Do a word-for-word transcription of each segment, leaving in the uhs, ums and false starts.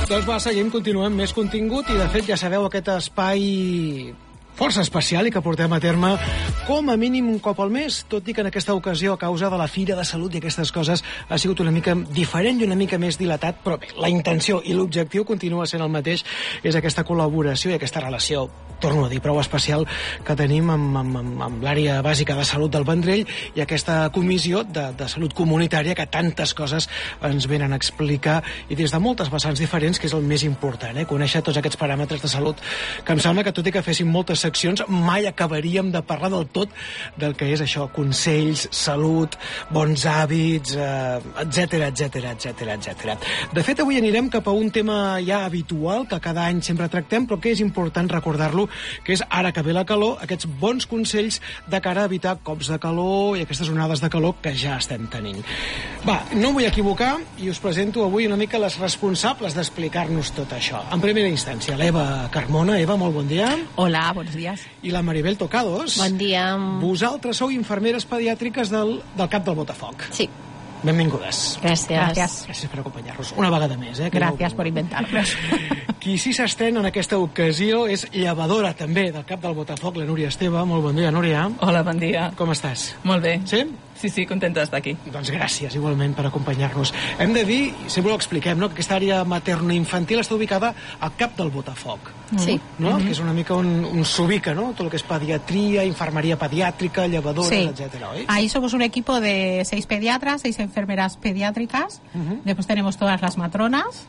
Doncs va, seguim, continuem més contingut i de fet ja sabeu aquest espai força especial i que portem a terme com a mínim un cop al mes, tot i que en aquesta ocasió a causa de la Fira de Salut i aquestes coses ha sigut una mica diferent i una mica més dilatat, però bé, la intenció i l'objectiu continua sent el mateix, és aquesta col·laboració i aquesta relació, torno a dir, prou especial que tenim amb, amb, amb, amb l'àrea bàsica de salut del Vendrell i aquesta comissió de, de salut comunitària que tantes coses ens venen a explicar i des de moltes vessants diferents, que és el més important, eh? Conèixer tots aquests paràmetres de salut, que em sembla que tot i que féssim moltes seccions, mai acabaríem de parlar del tot del que és això, consells, salut, bons hàbits, etcètera, etcètera, etcètera, etcètera. De fet, avui anirem cap a un tema ja habitual, que cada any sempre tractem, però que és important recordar-lo, que és, ara que ve la calor, aquests bons consells de cara a evitar cops de calor i aquestes onades de calor que ja estem tenint. Va, no em vull equivocar i us presento avui una mica les responsables d'explicar-nos tot això. En primera instància, l'Eva Carmona. Eva, molt bon dia. Hola, bons dies. I la Maribel Tocados. Bon dia. Vosaltres sou infermeres pediàtriques del, del Cap del Botafoc. Sí. Benvingudes. Gràcies. Gràcies, Gràcies per acompanyar-nos. Una vegada més. Eh, Gràcies no... per inventar-nos. Qui sí s'estrena en aquesta ocasió és llevadora també del Cap del Botafoc, la Núria Esteve. Molt bon dia, Núria. Hola, bon dia. Com estàs? Molt bé. Sí? Sí, sí, contenta d'estar aquí. Doncs gràcies, igualment, per acompanyar-nos. Hem de dir, sempre ho expliquem, no?, que aquesta àrea materno-infantil està ubicada al Cap del Botafoc. Sí. No? Mm-hmm. Que és una mica on, on s'ubica, ¿no?, tot el que és pediatria, infermeria pediàtrica, llevadores, sí. etcétera, ¿eh? Ahí somos un equipo de seis pediatras, seis enfermeras pediátricas. Uh-huh. Después tenemos todas las matronas.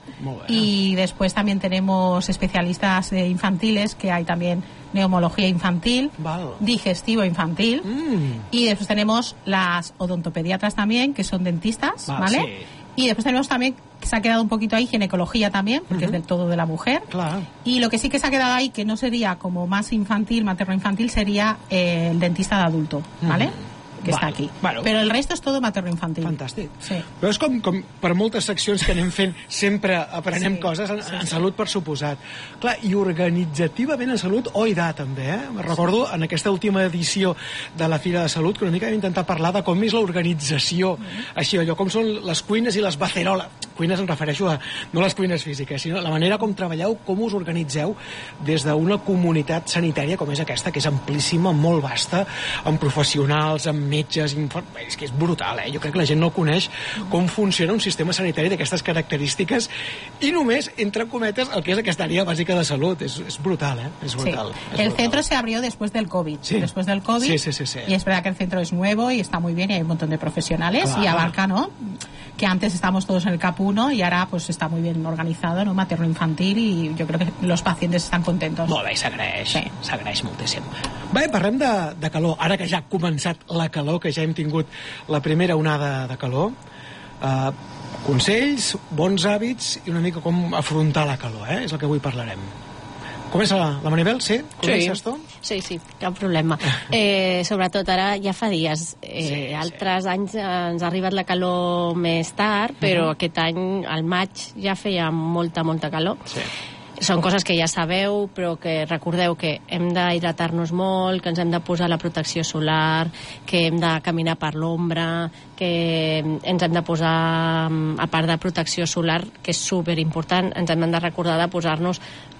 Y después también tenemos especialistas eh, infantiles, que hay también neumología infantil, vale. digestivo infantil. Mm. Y después tenemos las odontopediatras también, que son dentistas, vale. ¿vale? Sí. Y después tenemos también, que se ha quedado un poquito ahí, ginecología también, porque uh-huh. es del todo de la mujer. Claro. Y lo que sí que se ha quedado ahí, que no sería como más infantil, materno-infantil, sería eh, el dentista de adulto, ¿vale? Uh-huh. que vale. està aquí. Bueno. Però el resto és tot materno-infantil. Fantàstic. Sí. Però és com, com per moltes seccions que anem fent, sempre aprenem sí. coses en, sí, en sí. salut, per suposat. Clar, i organitzativament en salut, oi da, també, eh? Recordo en aquesta última edició de la Fira de Salut que una mica vam intentar parlar de com és l'organització, mm-hmm. així, allò, com són les cuines i les baceroles. Cuines em refereixo a, no les cuines físiques, sinó la manera com treballeu, com us organitzeu des d'una comunitat sanitària com és aquesta, que és amplíssima, molt vasta, amb professionals, amb metges, infer... és que és brutal, eh? Jo crec que la gent no coneix com funciona un sistema sanitari d'aquestes característiques i només, entre cometes, el que és aquesta àrea bàsica de salut. És, és brutal, eh? És brutal. Sí. És el brutal. centro se abrió después del COVID. Sí. Después del COVID. Sí, sí, sí, sí. Y es verdad que el centro es nuevo y está muy bien y hay un montón de profesionales Claro. y abarca, ¿no? Que antes estábamos todos en el CAP uno y ahora pues está muy bien organizado, ¿no? Materno-infantil, y yo creo que los pacientes están contentos. Molt bé, s'agraeix, sí. s'agraeix moltíssim. Bé, parlem de, de calor. Ara que ja ha començat la calor, que ja hem tingut la primera onada de calor, eh, consells, bons hàbits i una mica com afrontar la calor, eh? És el que avui parlarem. Comença la, la Maribel, sí? Comences sí. tu? Sí, sí, cap problema. Eh, sobretot ara ja fa dies. Eh, sí, altres sí. anys ens ha arribat la calor més tard, però uh-huh. aquest any, al maig, ja feia molta, molta calor. Sí. Són coses que ja sabeu, però que recordeu que hem d'hidratar-nos molt, que ens hem de posar la protecció solar, que hem de caminar per l'ombra, que ens hem de posar, a part de protecció solar, que és superimportant, ens hem de recordar de posar-nos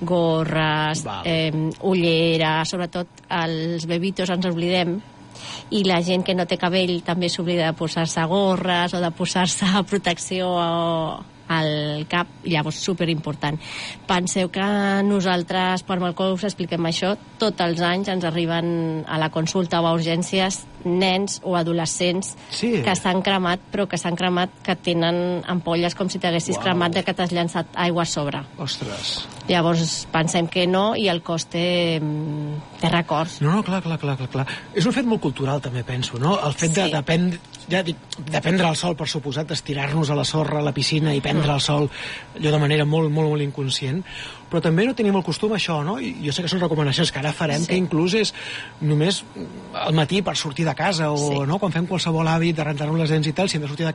gorres, eh, ulleres, sobretot els bebitos ens oblidem, i la gent que no té cabell també s'oblida de posar-se gorres o de posar-se protecció o al cap, llavors superimportant. Penseu que nosaltres per mal que us expliquem això, tots els anys ens arriben a la consulta o a urgències nens o adolescents sí. que s'han cremat, però que s'han cremat que tenen ampolles com si t'haguessis wow. cremat de que t'has llançat aigua a sobre. Ostres. Llavors pensem que no, i el cos té, té records. No, no, clar, clar, clar, clar. És un fet molt cultural, també, penso, no? El fet de, sí. de, prendre, ja dic, de prendre el sol, per suposat, d'estirar-nos a la sorra, a la piscina i prendre el sol, allò de manera molt, molt, molt inconscient, però també no tenim el costum això, no? I jo sé que són recomanacions que ara farem, sí. que inclús és només al matí per sortir de casa o sí. no? Quan fem qualsevol hàbit de rentar-nos les dents i tal, si hem de sortir de